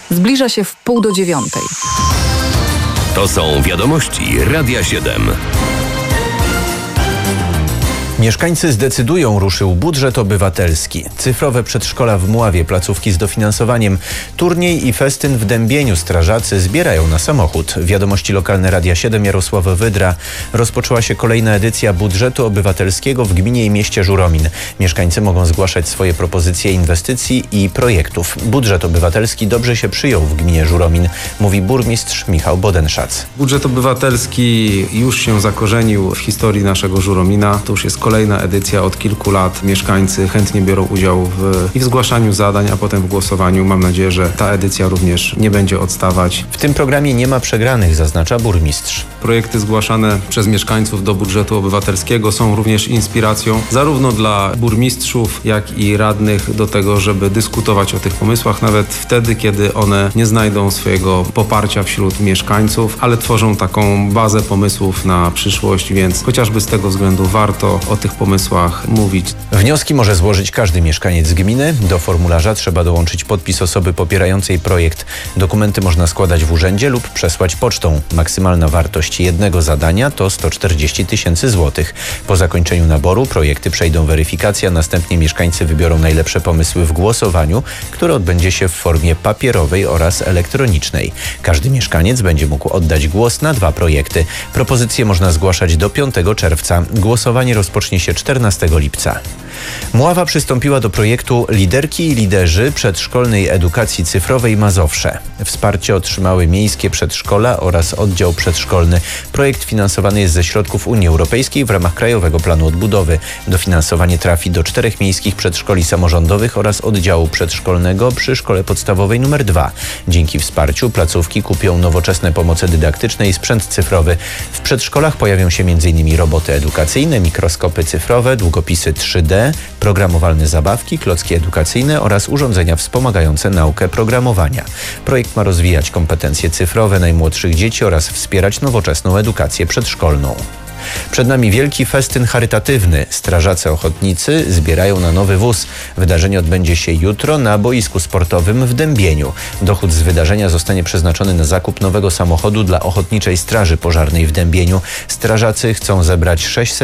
Zbliża się w 8:30. To są wiadomości Radia 7. Mieszkańcy zdecydują, ruszył budżet obywatelski. Cyfrowe przedszkola w Mławie, placówki z dofinansowaniem, turniej i festyn w Dębieniu. Strażacy zbierają na samochód. Wiadomości lokalne Radia 7, Jarosław Wydra. Rozpoczęła się kolejna edycja budżetu obywatelskiego w gminie i mieście Żuromin. Mieszkańcy mogą zgłaszać swoje propozycje inwestycji i projektów. Budżet obywatelski dobrze się przyjął w gminie Żuromin, mówi burmistrz Michał Bodenszac. Budżet obywatelski już się zakorzenił w historii naszego Żuromina. To już jest kolejna edycja od kilku lat. Mieszkańcy chętnie biorą udział w zgłaszaniu zadań, a potem w głosowaniu. Mam nadzieję, że ta edycja również nie będzie odstawać. W tym programie nie ma przegranych, zaznacza burmistrz. Projekty zgłaszane przez mieszkańców do budżetu obywatelskiego są również inspiracją zarówno dla burmistrzów, jak i radnych do tego, żeby dyskutować o tych pomysłach, nawet wtedy, kiedy one nie znajdą swojego poparcia wśród mieszkańców, ale tworzą taką bazę pomysłów na przyszłość, więc chociażby z tego względu warto o tych pomysłach mówić. Wnioski może złożyć każdy mieszkaniec gminy. Do formularza trzeba dołączyć podpis osoby popierającej projekt. Dokumenty można składać w urzędzie lub przesłać pocztą. Maksymalna wartość jednego zadania to 140 000 złotych. Po zakończeniu naboru projekty przejdą weryfikację, a następnie mieszkańcy wybiorą najlepsze pomysły w głosowaniu, które odbędzie się w formie papierowej oraz elektronicznej. Każdy mieszkaniec będzie mógł oddać głos na 2 projekty. Propozycje można zgłaszać do 5 czerwca. Głosowanie rozpocznie się 14 lipca. Mława przystąpiła do projektu Liderki i Liderzy Przedszkolnej Edukacji Cyfrowej Mazowsze. Wsparcie otrzymały miejskie przedszkola oraz oddział przedszkolny. Projekt finansowany jest ze środków Unii Europejskiej w ramach Krajowego Planu Odbudowy. Dofinansowanie trafi do 4 miejskich przedszkoli samorządowych oraz oddziału przedszkolnego przy Szkole Podstawowej nr 2. Dzięki wsparciu placówki kupią nowoczesne pomoce dydaktyczne i sprzęt cyfrowy. W przedszkolach pojawią się m.in. roboty edukacyjne, mikroskopy cyfrowe, długopisy 3D, programowalne zabawki, klocki edukacyjne oraz urządzenia wspomagające naukę programowania. Projekt ma rozwijać kompetencje cyfrowe najmłodszych dzieci oraz wspierać nowoczesną edukację przedszkolną. Przed nami wielki festyn charytatywny. Strażacy ochotnicy zbierają na nowy wóz. Wydarzenie odbędzie się jutro na boisku sportowym w Dębieniu. Dochód z wydarzenia zostanie przeznaczony na zakup nowego samochodu dla Ochotniczej Straży Pożarnej w Dębieniu. Strażacy chcą zebrać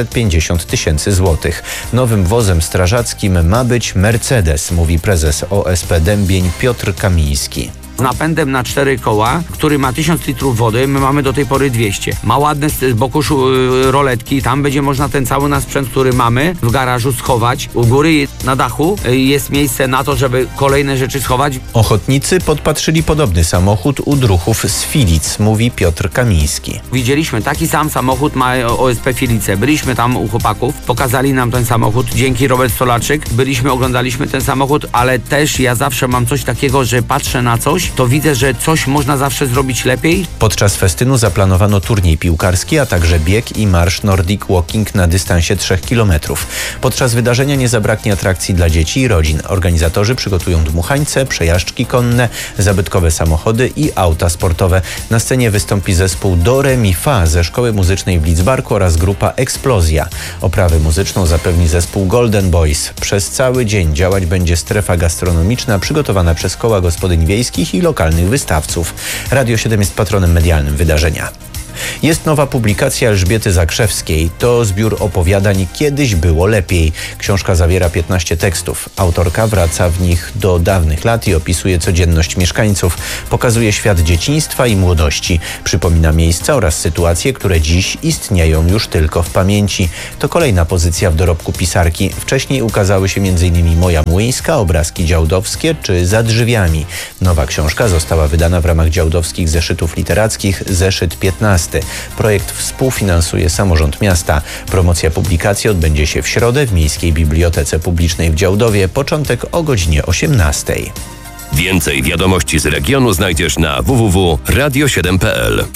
650 000 złotych. Nowym wozem strażackim ma być Mercedes, mówi prezes OSP Dębień Piotr Kamiński. Z napędem na 4 koła, który ma 1000 litrów wody, my mamy do tej pory 200. Ma ładne z boku roletki, tam będzie można ten cały nasz sprzęt, który mamy w garażu schować. U góry na dachu jest miejsce na to, żeby kolejne rzeczy schować. Ochotnicy podpatrzyli podobny samochód u druhów z Filic, mówi Piotr Kamiński. Widzieliśmy, taki sam samochód ma OSP Filice. Byliśmy tam u chłopaków, pokazali nam ten samochód. Dzięki Robert Stolaczyk oglądaliśmy ten samochód, ale też ja zawsze mam coś takiego, że patrzę na coś, to widzę, że coś można zawsze zrobić lepiej. Podczas festynu zaplanowano turniej piłkarski, a także bieg i marsz Nordic Walking na dystansie 3 km. Podczas wydarzenia nie zabraknie atrakcji dla dzieci i rodzin. Organizatorzy przygotują dmuchańce, przejażdżki konne, zabytkowe samochody i auta sportowe. Na scenie wystąpi zespół Do Re Mi Fa ze Szkoły Muzycznej w Lidzbarku oraz grupa Eksplozja. Oprawę muzyczną zapewni zespół Golden Boys. Przez cały dzień działać będzie strefa gastronomiczna przygotowana przez koła gospodyń wiejskich i lokalnych wystawców. Radio 7 jest patronem medialnym wydarzenia. Jest nowa publikacja Elżbiety Zakrzewskiej. To zbiór opowiadań Kiedyś było lepiej. Książka zawiera 15 tekstów. Autorka wraca w nich do dawnych lat i opisuje codzienność mieszkańców. Pokazuje świat dzieciństwa i młodości. Przypomina miejsca oraz sytuacje, które dziś istnieją już tylko w pamięci. To kolejna pozycja w dorobku pisarki. Wcześniej ukazały się m.in. Moja Młyńska, Obrazki Działdowskie czy Za drzwiami. Nowa książka została wydana w ramach działdowskich zeszytów literackich Zeszyt 15. Projekt współfinansuje samorząd miasta. Promocja publikacji odbędzie się w środę w Miejskiej Bibliotece Publicznej w Działdowie. Początek o godzinie 18. Więcej wiadomości z regionu znajdziesz na www.radio7.pl.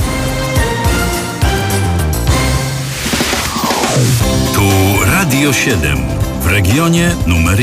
Tu Radio 7 w regionie numer